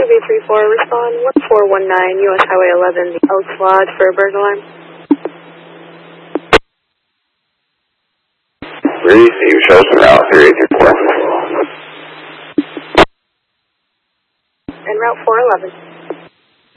2B34, respond 1419 US Highway 11, the Elks Lodge for a burglar alarm. Receive, Shelton Route 384. And Route 411.